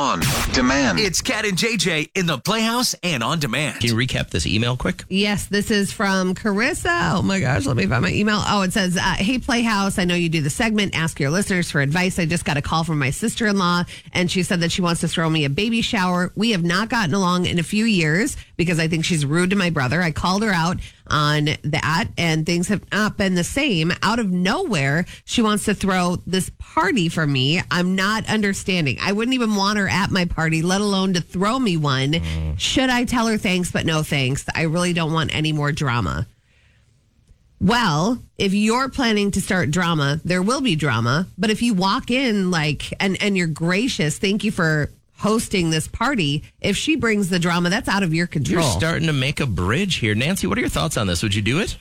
On demand. It's Cat and JJ in the Playhouse and on demand. Can you recap this email quick? Yes, this is from Carissa. Oh my gosh, let me find my email. Oh, it says, hey, Playhouse, I know you do the segment, ask your listeners for advice. I just got a call from my sister-in-law, and she said that she wants to throw me a baby shower. We have not gotten along in a few years because I think she's rude to my brother. I called her out on that, and things have not been the same. Out of nowhere, she wants to throw this party for me. I'm not understanding. I wouldn't even want her at my party, let alone to throw me one. Should I tell her thanks, but no thanks? I really don't want any more drama. Well, if you're planning to start drama, there will be drama. But if you walk in and you're gracious, thank you for hosting this party. If she brings the drama, that's out of your control. You're starting to make a bridge here. Nancy, what are your thoughts on this? Would you do it?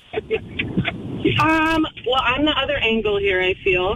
Well, I'm the other angle here, I feel.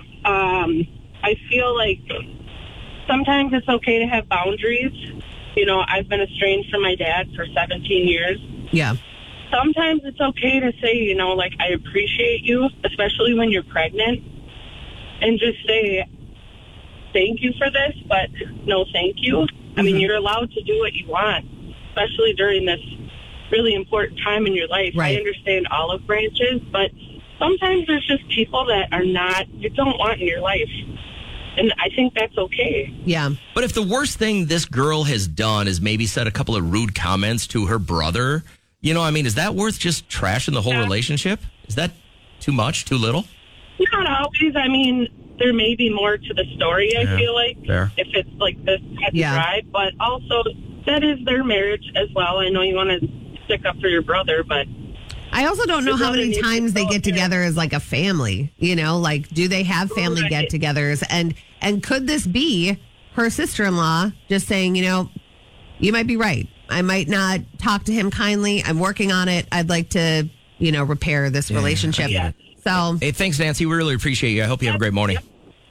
I feel like sometimes it's okay to have boundaries. You know, I've been estranged from my dad for 17 years. Yeah. Sometimes it's okay to say, you know, like, I appreciate you, especially when you're pregnant, and just say, thank you for this, but no thank you. I mean, you're allowed to do what you want, especially during this really important time in your life. Right. I understand olive branches, but sometimes there's just people that you don't want in your life. And I think that's okay. Yeah. But if the worst thing this girl has done is maybe said a couple of rude comments to her brother, you know, I mean, is that worth just trashing the whole relationship? Is that too much, too little? Not always. I mean, there may be more to the story, I feel like, fair. if it's like this type of drive. But also, that is their marriage as well. I know you want to stick up for your brother, but I also don't know how many times they get together as like a family, you know, like, do they have family get-togethers? And could this be her sister-in-law just saying, you know, you might be right. I might not talk to him kindly. I'm working on it. I'd like to, you know, repair this relationship. Yeah. So, hey, thanks, Nancy. We really appreciate you. I hope you have a great morning.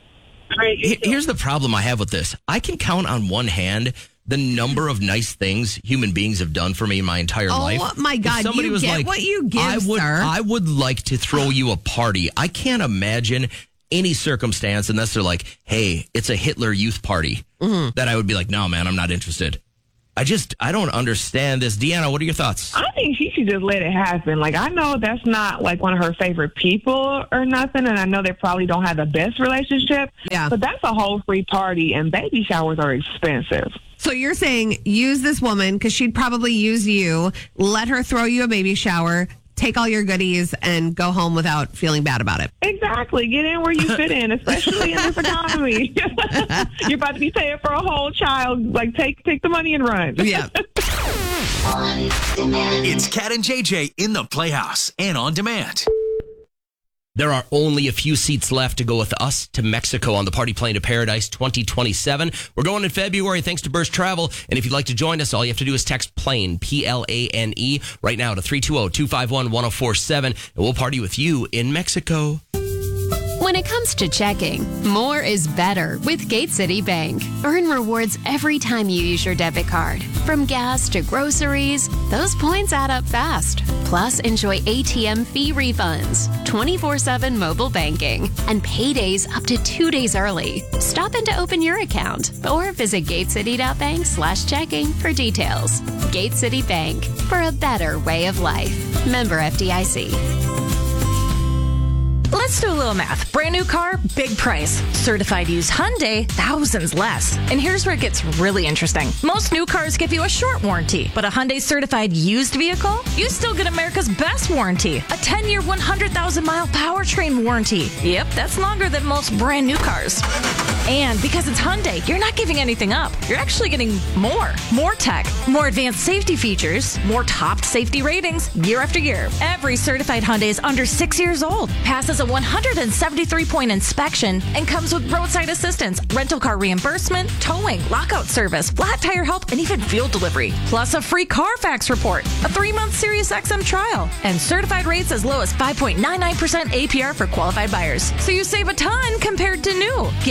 Here's the problem I have with this. I can count on one hand the number of nice things human beings have done for me in my entire life. Oh, my God. If somebody you was get like, what you give, sir. I would like to throw you a party. I can't imagine any circumstance unless they're like, hey, it's a Hitler Youth party, that I would be like, no, man, I'm not interested. I don't understand this. Deanna, what are your thoughts? I think she should just let it happen. Like, I know that's not like one of her favorite people or nothing, and I know they probably don't have the best relationship. Yeah. But that's a whole free party, and baby showers are expensive. So you're saying use this woman because she'd probably use you, let her throw you a baby shower, take all your goodies, and go home without feeling bad about it. Exactly. Get in where you fit in, especially in this economy. You're about to be paying for a whole child. Like, take the money and run. Yeah. On demand. It's Cat and JJ in the Playhouse and on demand. There are only a few seats left to go with us to Mexico on the Party Plane to Paradise 2027. We're going in February thanks to Burst Travel. And if you'd like to join us, all you have to do is text PLANE, PLANE, right now to 320-251-1047. And we'll party with you in Mexico. When it comes to checking, more is better with Gate City Bank. Earn rewards every time you use your debit card. From gas to groceries, those points add up fast. Plus, enjoy ATM fee refunds, 24/7 mobile banking, and paydays up to 2 days early. Stop in to open your account or visit gatecity.bank/checking for details. Gate City Bank, for a better way of life. Member FDIC. Let's do a little math. Brand new car, big price. Certified used Hyundai, thousands less. And here's where it gets really interesting. Most new cars give you a short warranty, but a Hyundai certified used vehicle, you still get America's best warranty. A 10-year, 100,000-mile powertrain warranty. Yep, that's longer than most brand new cars. And because it's Hyundai, you're not giving anything up. You're actually getting more. More tech, more advanced safety features, more top safety ratings year after year. Every certified Hyundai is under 6 years old, passes a 173-point inspection, and comes with roadside assistance, rental car reimbursement, towing, lockout service, flat tire help, and even fuel delivery. Plus a free Carfax report, a 3-month Sirius XM trial, and certified rates as low as 5.99% APR for qualified buyers. So you save a ton compared to new. Get more tech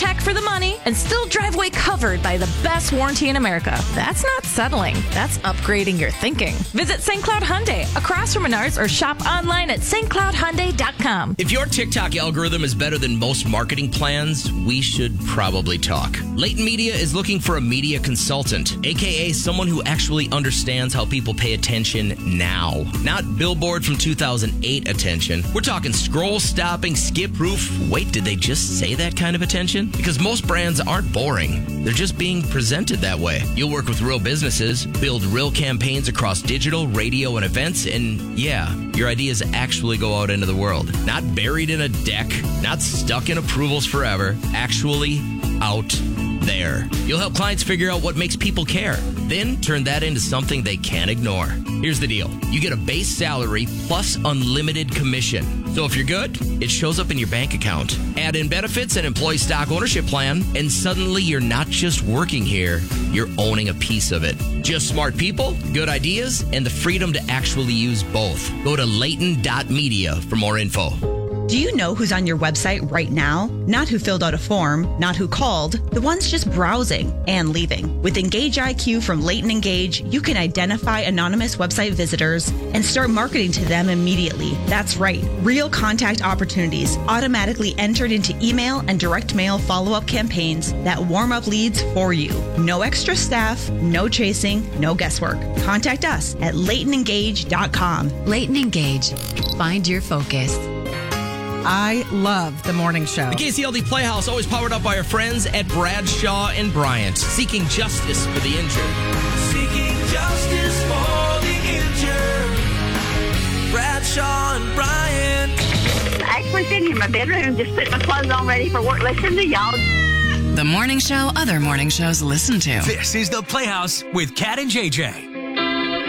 tech for the money and still drive away covered by the best warranty in America. That's not settling. That's upgrading your thinking. Visit St. Cloud Hyundai across from Menards or shop online at stcloudhyundai.com. If your TikTok algorithm is better than most marketing plans, we should probably talk. Leighton Media is looking for a media consultant, aka someone who actually understands how people pay attention now. Not Billboard from 2008 attention. We're talking scroll stopping, skip proof. Wait, did they just say that kind of attention? Because most brands aren't boring. They're just being presented that way. You'll work with real businesses, build real campaigns across digital, radio, and events, and yeah, your ideas actually go out into the world. Not buried in a deck, not stuck in approvals forever, actually out there. You'll help clients figure out what makes people care, then turn that into something they can't ignore. Here's the deal. You get a base salary plus unlimited commission. So if you're good, it shows up in your bank account. Add in benefits and employee stock ownership plan, and suddenly you're not just working here, you're owning a piece of it. Just smart people, good ideas, and the freedom to actually use both. Go to Leighton.media for more info. Do you know who's on your website right now? Not who filled out a form, not who called, the ones just browsing and leaving. With Engage IQ from Leighton Engage, you can identify anonymous website visitors and start marketing to them immediately. That's right. Real contact opportunities automatically entered into email and direct mail follow-up campaigns that warm up leads for you. No extra staff, no chasing, no guesswork. Contact us at LeightonEngage.com. Leighton Engage. Find your focus. I love the morning show. The KCLD Playhouse, always powered up by our friends at Bradshaw and Bryant, seeking justice for the injured. Seeking justice for the injured. Bradshaw and Bryant. I actually sitting in my bedroom, just putting my clothes on, ready for work. Listen to y'all. The morning show other morning shows listen to. This is the Playhouse with Kat and JJ.